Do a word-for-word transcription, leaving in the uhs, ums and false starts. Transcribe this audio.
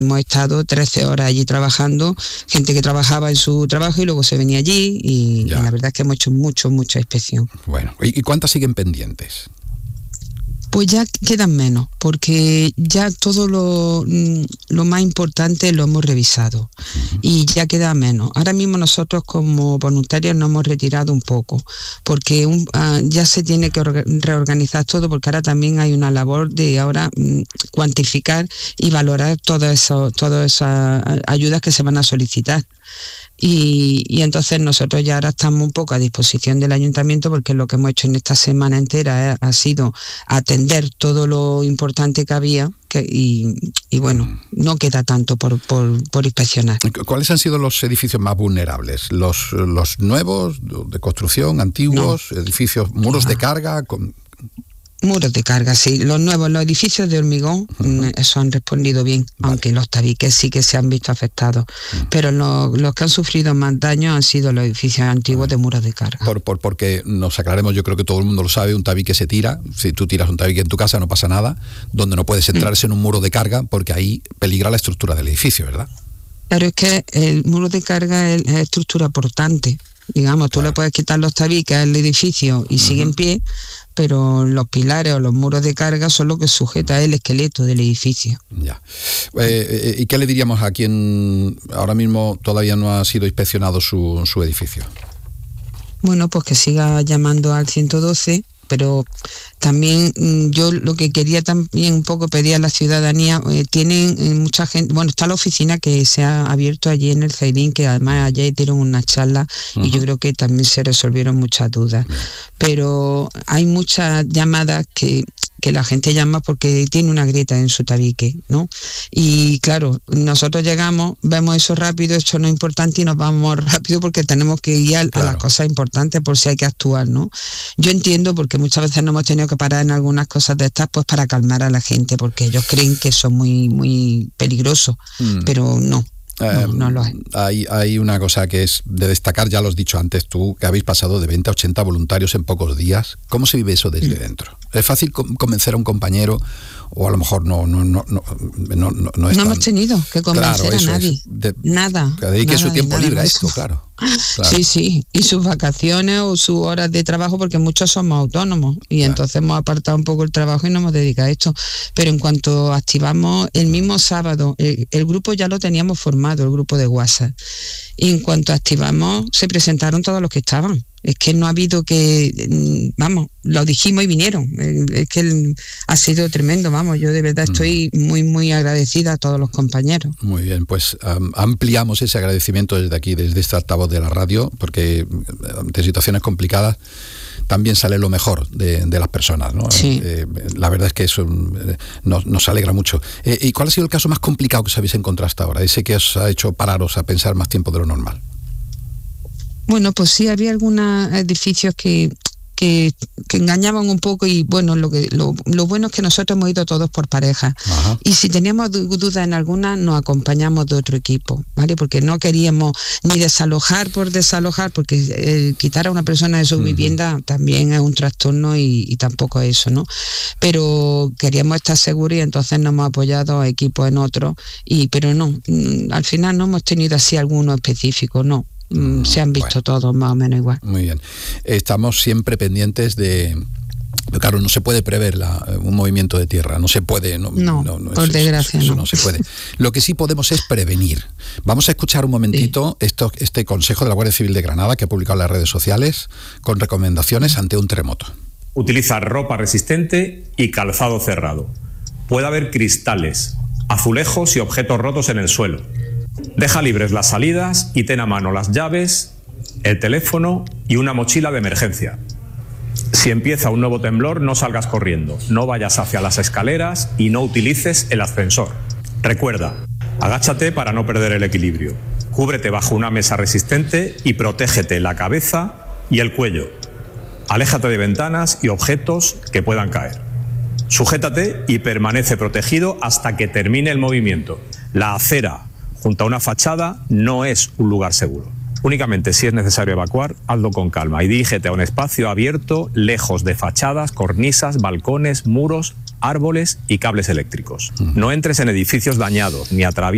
Hemos estado trece horas allí trabajando, gente que trabajaba en su trabajo y luego se venía allí y, y la verdad es que hemos hecho mucho, mucha inspección. Bueno, ¿y cuántas siguen pendientes? Pues ya quedan menos, porque ya todo lo, lo más importante lo hemos revisado uh-huh. y ya queda menos. Ahora mismo nosotros como voluntarios nos hemos retirado un poco, porque un, uh, ya se tiene que orga- reorganizar todo, porque ahora también hay una labor de ahora um, cuantificar y valorar todas eso, todas esas ayudas que se van a solicitar. Y, y entonces nosotros ya ahora estamos un poco a disposición del ayuntamiento, porque lo que hemos hecho en esta semana entera ha, ha sido atender todo lo importante que había que, y, y bueno, no queda tanto por, por, por inspeccionar. ¿Cuáles han sido los edificios más vulnerables? ¿Los, los nuevos, de construcción, antiguos, no. edificios, muros no. de carga? Con... Muros de carga, sí. Los nuevos, los edificios de hormigón, uh-huh. eso han respondido bien, vale. aunque los tabiques sí que se han visto afectados. Uh-huh. Pero lo, los que han sufrido más daño han sido los edificios antiguos uh-huh. de muros de carga. Por, por, porque nos aclaremos, yo creo que todo el mundo lo sabe, un tabique se tira. Si tú tiras un tabique en tu casa no pasa nada. Donde no puedes entrarse uh-huh. en un muro de carga, porque ahí peligra la estructura del edificio, ¿verdad? Claro, es que el muro de carga es, es estructura portante. Digamos, tú claro. le puedes quitar los tabiques al edificio y uh-huh. sigue en pie, pero los pilares o los muros de carga son lo que sujeta el esqueleto del edificio. Ya. Eh, ¿Y qué le diríamos a quien ahora mismo todavía no ha sido inspeccionado su, su edificio? Bueno, pues que siga llamando al ciento doce, pero también yo lo que quería también un poco pedir a la ciudadanía, eh, tienen eh, mucha gente, bueno, está la oficina que se ha abierto allí en el Zaidín, que además ayer dieron una charla uh-huh. y yo creo que también se resolvieron muchas dudas, uh-huh. pero hay muchas llamadas que que la gente llama porque tiene una grieta en su tabique, ¿no? Y claro, nosotros llegamos, vemos eso rápido, eso no es importante y nos vamos rápido porque tenemos que ir a, claro. a las cosas importantes por si hay que actuar, ¿no? Yo entiendo, porque muchas veces nos hemos tenido que parar en algunas cosas de estas pues para calmar a la gente, porque ellos creen que son muy, muy peligrosos, mm. pero no. No, no lo es. Hay, hay una cosa que es de destacar, ya lo has dicho antes tú, que habéis pasado de veinte a ochenta voluntarios en pocos días. ¿Cómo se vive eso desde mm. dentro? ¿Es fácil convencer a un compañero o a lo mejor no no no no no, no, no es No tan... hemos tenido que convencer claro, a nadie. De... Nada. Que dedique nada, su tiempo nada, libre nada. a esto, claro. claro. Sí, sí. Y sus vacaciones o sus horas de trabajo, porque muchos somos autónomos y claro. entonces hemos apartado un poco el trabajo y nos hemos dedicado a esto. Pero en cuanto activamos el mismo sábado, el, el grupo ya lo teníamos formado, el grupo de WhatsApp. Y en cuanto activamos, se presentaron todos los que estaban. Es que no ha habido que, vamos, lo dijimos y vinieron. Es que el, ha sido tremendo, vamos, yo de verdad estoy muy, muy agradecida a todos los compañeros. Muy bien, pues um, ampliamos ese agradecimiento desde aquí, desde este altavoz de la radio, porque ante situaciones complicadas también sale lo mejor de, de las personas, ¿no? Sí. Eh, la verdad es que eso eh, nos, nos alegra mucho. Eh, ¿Y cuál ha sido el caso más complicado que os habéis encontrado hasta ahora? Ese que os ha hecho pararos a pensar más tiempo de lo normal. Bueno, pues sí, había algunos edificios que, que, que engañaban un poco y bueno, lo que lo, lo bueno es que nosotros hemos ido todos por pareja. Ajá. Y si teníamos dudas en alguna, nos acompañamos de otro equipo, ¿vale? Porque no queríamos ni desalojar por desalojar, porque eh, quitar a una persona de su uh-huh. vivienda también es un trastorno y, y tampoco es eso, ¿no? Pero queríamos estar seguros y entonces nos hemos apoyado a equipos en otros, y pero no, al final no hemos tenido así alguno específico, no. Se han visto bueno, todos más o menos igual. Muy bien. Estamos siempre pendientes de... Pero claro, no se puede prever la, un movimiento de tierra, no se puede. No, no, no, no por eso, desgracia eso, eso no. no se puede. Lo que sí podemos es prevenir. Vamos a escuchar un momentito sí. esto, este consejo de la Guardia Civil de Granada que ha publicado en las redes sociales con recomendaciones ante un terremoto. Utiliza ropa resistente y calzado cerrado. Puede haber cristales, azulejos y objetos rotos en el suelo. Deja libres las salidas y ten a mano las llaves, el teléfono y una mochila de emergencia. Si empieza un nuevo temblor, no salgas corriendo, no vayas hacia las escaleras y no utilices el ascensor. Recuerda, agáchate para no perder el equilibrio. Cúbrete bajo una mesa resistente y protégete la cabeza y el cuello. Aléjate de ventanas y objetos que puedan caer. Sujétate y permanece protegido hasta que termine el movimiento. La acera junto a una fachada no es un lugar seguro. Únicamente si es necesario evacuar, hazlo con calma y dirígete a un espacio abierto, lejos de fachadas, cornisas, balcones, muros, árboles y cables eléctricos. No entres en edificios dañados ni atravieses